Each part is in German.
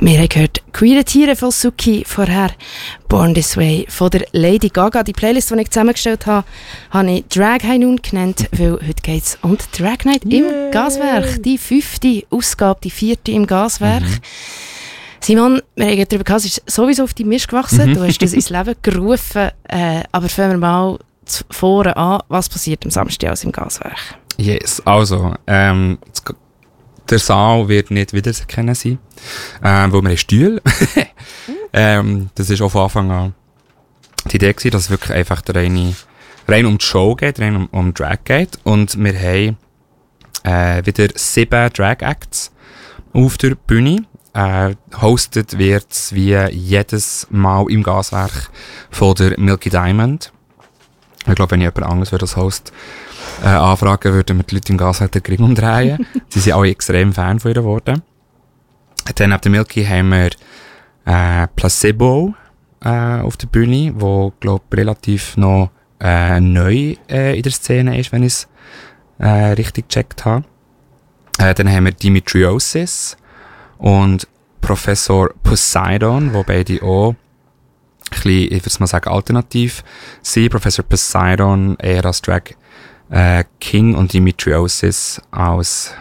Wir haben gehört «Queere Tiere» von Suki, vorher «Born This Way» von der Lady Gaga. Die Playlist, die ich zusammengestellt habe, habe ich «Drag High Noon» genannt, weil heute geht es um die Drag Night im Gaswerk. Die 5. Ausgabe, die 4. im Gaswerk. Simon, wir haben darüber gehabt, es ist sowieso auf die Misch gewachsen. Du hast das ins Leben gerufen. Aber fangen wir mal vorne an. Was passiert am Samstag aus im Gaswerk? Yes, also, der Saal wird nicht wiederzuerkennen sein, weil wir haben Stühle. Das ist auch von Anfang an die Idee gewesen, dass es wirklich einfach rein um die Show geht, rein um Drag geht. Und wir haben wieder 7 Drag Acts auf der Bühne. Hostet wird es wie jedes Mal im Gaswerk von der Milky Diamond. Ich glaube, wenn jemand anderes das Host anfragen, würden wir die Leute im Gaswerk den Ring umdrehen. Sie sind alle extrem Fan von ihr geworden. Dann neben der Milky haben wir Placebo auf der Bühne, wo glaube relativ noch neu in der Szene ist, wenn ich es richtig gecheckt habe. Dann haben wir Dimitriosis und Professor Poseidon, wo beide auch ein bisschen, ich würde mal sagen, alternativ sind. Professor Poseidon eher als Drag King und Dimitriosis als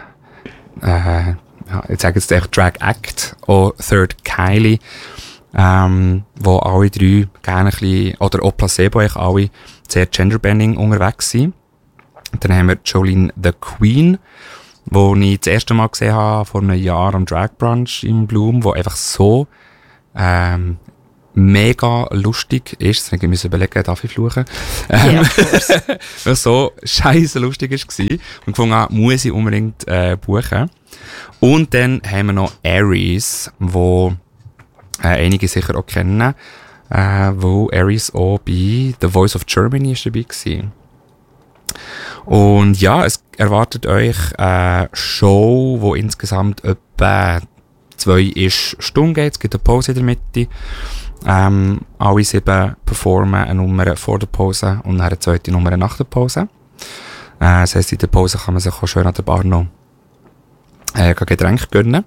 ich sage jetzt echt Drag Act, auch Third Kylie, wo alle drei gerne ein bisschen, oder auch Placebo, eigentlich alle sehr genderbending unterwegs sind. Dann haben wir Jolene the Queen, wo ich das erste Mal gesehen habe, vor einem Jahr am Drag Brunch im Bloom, wo einfach so mega lustig ist. Jetzt muss ich überlegen, darf ich fluchen? Weil so scheisse lustig war. Und gefunden habe, muss ich unbedingt buchen. Und dann haben wir noch Aries, wo einige sicher auch kennen, wo Aries auch bei The Voice of Germany ist dabei war. Und ja, es erwartet euch eine Show, die insgesamt etwa 2 Stunden geht. Es gibt eine Pause in der Mitte. Alle 7 performen eine Nummer vor der Pause und eine zweite Nummer nach der Pause. Das heisst, in der Pause kann man sich auch schön an der Bar noch Getränke gönnen.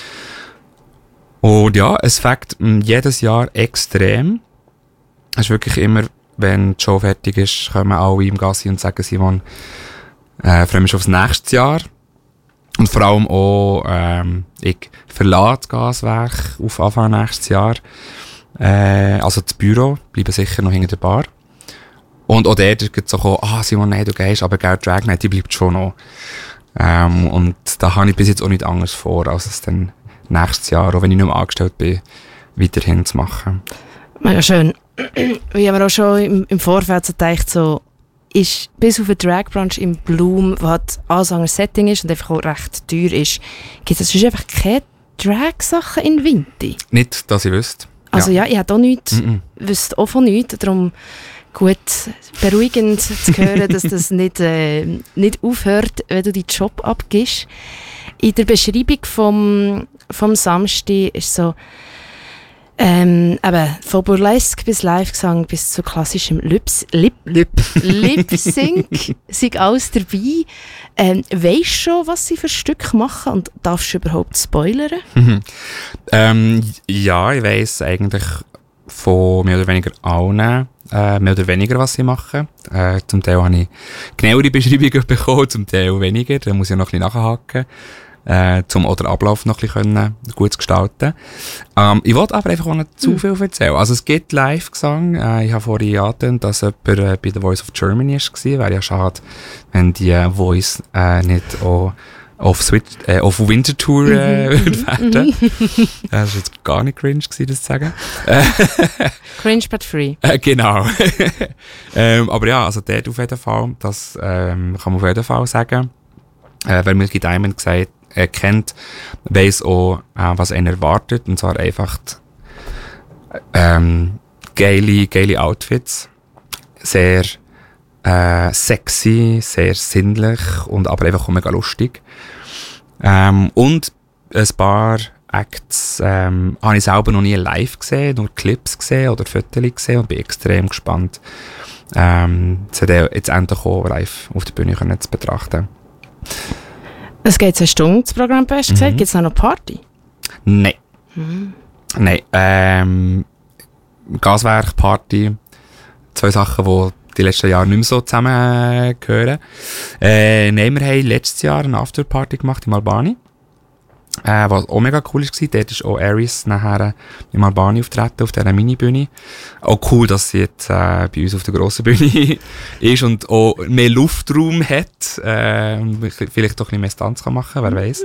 Und ja, es fängt jedes Jahr extrem. Es ist wirklich immer, wenn die Show fertig ist, kommen alle im Gassi und sagen, Simon, freue mich aufs nächste Jahr. Und vor allem auch, ich verlasse das Gaswerk auf Anfang nächstes Jahr. Also das Büro, bleiben sicher noch hinter der Bar. Und auch der geht so, Simon, nein, du gehst, aber Geld Drag Night, die bleibt schon noch. Und da habe ich bis jetzt auch nicht anders vor, als es dann nächstes Jahr, auch wenn ich nicht mehr angestellt bin, weiterhin zu machen. Mega schön. Wir haben auch schon im Vorfeld so gedacht, so, ist bis auf den Drag Brunch im Bloom, was alles ein Setting ist und einfach auch recht teuer ist, gibt es sonst einfach keine Drag-Sachen in Winter? Nicht, dass ich wüsste. Also ja, ich habe auch nichts, wüsste auch von nichts, darum gut, beruhigend zu hören, dass das nicht aufhört, wenn du deinen Job abgibst. In der Beschreibung vom Samstag ist so, eben, von Burlesque bis Live-Gesang bis zu klassischem Lip-Sync sind alles dabei. Weisst du schon, was sie für Stücke machen und darfst du überhaupt spoilern? Ja, ich weiss eigentlich von mehr oder weniger allen, mehr oder weniger, was sie machen. Zum Teil habe ich genauere Beschreibungen bekommen, zum Teil weniger. Da muss ich noch ein bisschen nachhaken. Um den Ablauf noch ein bisschen gut zu gestalten. Ich wollte aber einfach auch nicht zu viel erzählen. Also es gibt Live-Gesang. Ich habe vorhin angetönt, dass jemand bei The Voice of Germany war. Wäre ja schade, wenn die Voice nicht auch auf Wintertour werden. Das war jetzt gar nicht cringe, das zu sagen. Cringe but free. Genau. Aber ja, also dort auf jeden Fall, das kann man auf jeden Fall sagen. Wer Milky Diamond kennt, weiss auch, was einen erwartet. Und zwar einfach geile Outfits. Sehr sexy, sehr sinnlich und aber einfach auch mega lustig. Und ein paar Acts habe ich selber noch nie live gesehen, nur Clips gesehen oder Fotos gesehen und bin extrem gespannt, jetzt endlich auch live auf der Bühne zu betrachten. Es geht 2 Stunden, das Programm, hast du gesagt. Gibt es noch eine Party? Nein. Nein, Gaswerk, Party, 2 Sachen, die die letzten Jahre nicht mehr so zusammengehören. Nein, wir haben letztes Jahr eine Afterparty gemacht in Albani. Was auch mega cool war. Dort ist auch Aries nachher im Albani auftreten, auf dieser Mini-Bühne. Auch cool, dass sie jetzt bei uns auf der grossen Bühne ist und auch mehr Luftraum hat. Und vielleicht doch ein bisschen mehr Stunts kann machen, wer weiß.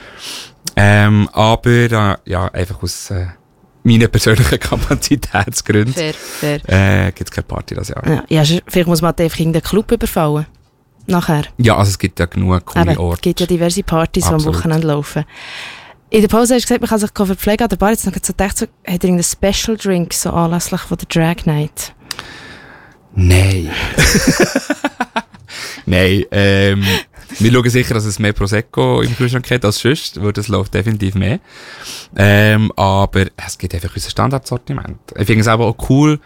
Aber ja, einfach aus meinen persönlichen Kapazitätsgründen gibt es keine Party das Jahr. Ja, vielleicht muss man einfach irgendeinen Club überfallen. Nachher. Ja, also es gibt ja genug coole Orte. Es gibt ja diverse Partys, die Absolut. am Wochenende laufen. In der Pause hast du gesagt, man kann sich verpflegen an der Bar. Jetzt noch so gedacht, so, hat er irgendeinen Special Drink so anlässlich von der Drag Night? Nein. Nein, wir schauen sicher, dass es mehr Prosecco im Kühlschrank hat als sonst, weil das läuft definitiv mehr. Aber es gibt einfach unser Standardsortiment. Ich finde es aber auch cool,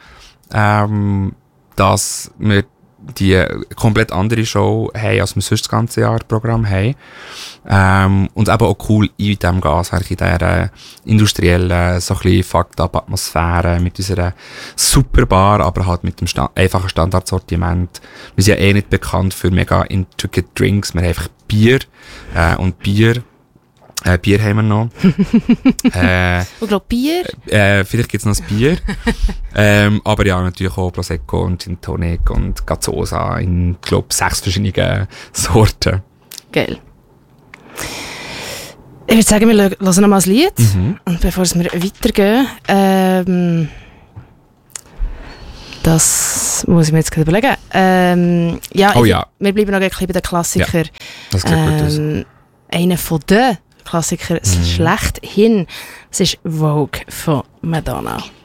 dass wir die komplett andere Show haben, als wir sonst das ganze Jahr Programm haben. Und eben auch cool in diesem Gaswerk, in dieser industriellen, so ein bisschen Fucked-up-Atmosphäre, mit unserer super Bar, aber halt mit dem einfachen Standardsortiment. Wir sind ja eh nicht bekannt für mega intricate Drinks, wir haben einfach Bier, und Bier haben wir noch. Ich glaube Bier? Vielleicht gibt's noch ein Bier. Aber ja, natürlich auch Prosecco und Gin Tonic und Gazosa in, glaube 6 verschiedenen Sorten. Geil. Ich würde sagen, wir hören noch mal ein Lied. Und bevor wir weitergehen, das muss ich mir jetzt gerade überlegen. Wir bleiben noch ein bisschen bei den Klassikern. Ja, das sieht gut aus. Einer von den Klassikern schlechthin, das ist Vogue von Madonna.